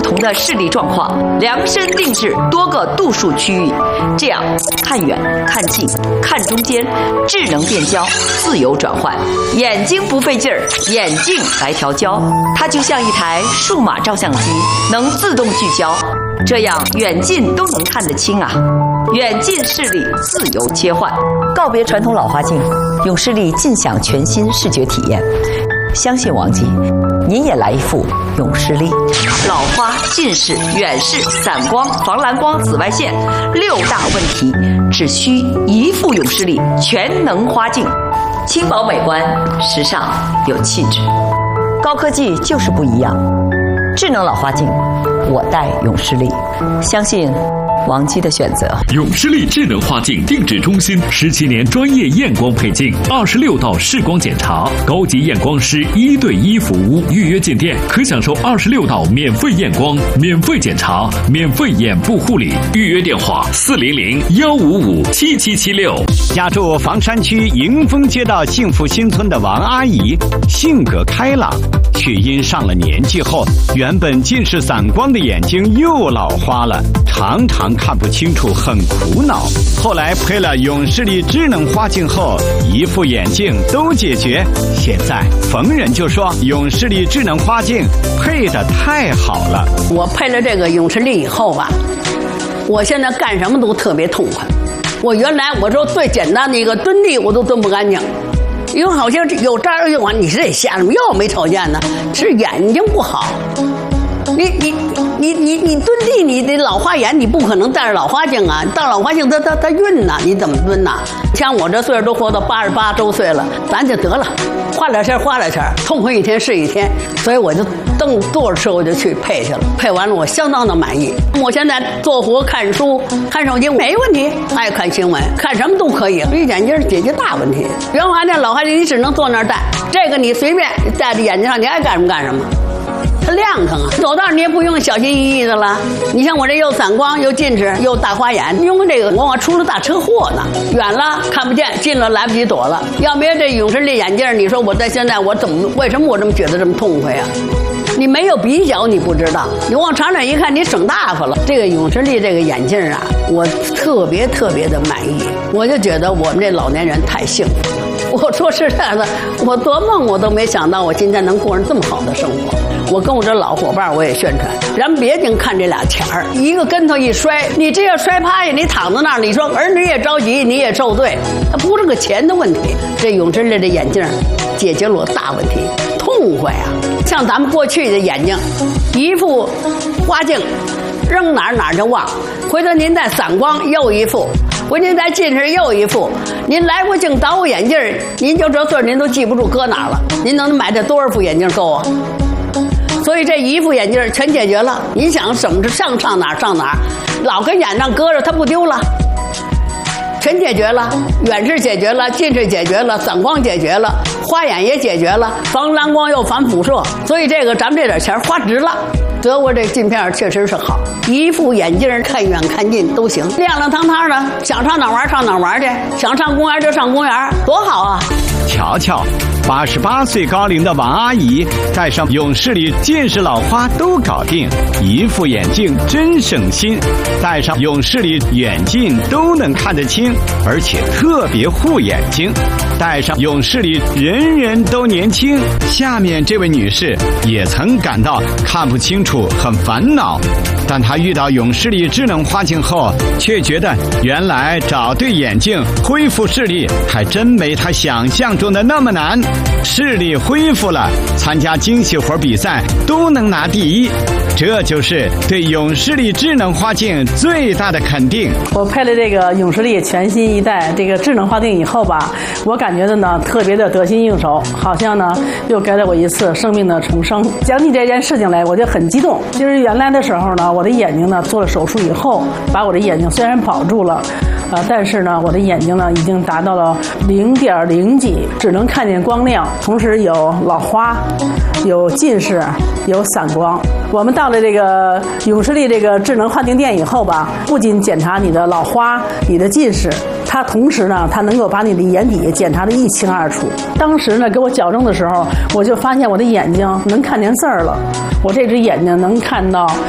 同的视力状况，量身定制多个度数区域，这样看远、看近、看中间，智能变焦，自由转换，眼睛不费劲儿，眼镜来调焦，它就像一台数码照相机，能自动聚焦，这样远近都能看得清啊。远近视力自由切换，告别传统老花镜，用视力尽享全新视觉体验。相信王姬，您也来一副永视力。老花、近视、远视、散光、防蓝光、紫外线6大问题，只需一副永视力全能花镜，轻薄美观，时尚有气质。高科技就是不一样，智能老花镜，我戴永视力，相信王姬的选择。 永视力智能花镜定制中心17年专业验光配镜，26道视光检查，高级验光师1对1服务。预约进店可享受26道免费验光、免费检查、免费眼部护理。预约电话400-155-7776。 家住房山区迎丰街道幸福新村的王阿姨，性格开朗，却因上了年纪后，原本近视散光的眼睛又老花了，常常看不清楚，很苦恼。后来配了永视力智能花镜后，一副眼镜都解决。现在逢人就说永视力智能花镜配得太好了。 我配了这个永视力以后吧，我现在干什么都特别痛快。我原来我说最简单的一个蹲地我都蹲不干净，因为好像有这儿有完，你是得瞎什么又没瞅见呢？是眼睛不好。你蹲地，你得老花眼，你不可能戴着老花镜啊！戴老花镜它晕呐，你怎么蹲呐？像我这岁数都活到88周岁了，咱就得了，花点钱，痛快一天是一天。所以我就蹬多少车我就去配去了，配完了我相当的满意。我现在做活、看书、看手机没问题，爱看新闻，看什么都可以。一眼镜解决大问题。原来那老花镜你只能坐那儿戴，这个你随便戴在眼睛上，你爱干什么干什么。它亮堂啊，走道你也不用小心翼翼的了。你像我这又散光又近视又大花眼，用这个我出了大车祸呢，远了看不见，近了来不及躲了。要没这永视力眼镜，你说我在现在我为什么我这么觉得这么痛快啊？你没有比较你不知道，你往长远一看你省大发了。这个永视力这个眼镜啊，我特别的满意，我就觉得我们这老年人太幸福了。我说实在的，我做梦我都没想到我今天能过上这么好的生活。我跟我这老伙伴我也宣传，咱别净看这俩钱儿，一个跟头一摔，你这要摔趴下，你躺在那儿，你说儿女也着急，你也受罪，它不是个钱的问题。这永视力的眼镜解决了我大问题，痛快啊！像咱们过去的眼睛，一副花镜，扔哪儿就忘，回头您戴散光又一副。您戴近视又一副，您来过镜倒过眼镜，您就这岁您都记不住搁哪儿了。您能买这多少副眼镜够啊？所以这一副眼镜全解决了。你想怎么上哪儿，老跟眼上搁着它不丢了，全解决了。远视解决了，近视解决了，散光解决了，花眼也解决了，防蓝光又防辐射。所以这个咱们这点钱花值了。德国这镜片确实是好，一副眼镜看远看近都行，亮亮堂堂的，想上哪玩上哪玩去，想上公园就上公园，多好啊！ 瞧瞧，88岁高龄的王阿姨戴上永视力，近视老花都搞定，一副眼镜真省心。戴上永视力，远近都能看得清，而且特别护眼睛。戴上永视力，人人都年轻。下面这位女士也曾感到看不清楚，很烦恼，但她遇到永视力智能花镜后，却觉得原来找对眼镜恢复视力还真没她想象中的那么难。视力恢复了，参加精细活比赛都能拿第一，这就是对永视力智能花镜最大的肯定。 我配了这个永视力全新一代这个智能花镜以后吧，我感觉的呢特别的得心应手，好像呢又给了我一次生命的重生。讲起这件事情来，我就很激动。就是原来的时候呢，我的眼睛呢做了手术以后，把我的眼睛虽然保住了，但是呢我的眼睛呢已经达到了0.0几，只能看见光亮，同时有老花，有近视，有散光。我们到了这个永视力这个智能花镜店以后吧，不仅检查你的老花、你的近视，它同时呢，它能够把你的眼底检查得一清二楚。当时呢，给我矫正的时候，我就发现我的眼睛能看见字儿了，我这只眼睛能看到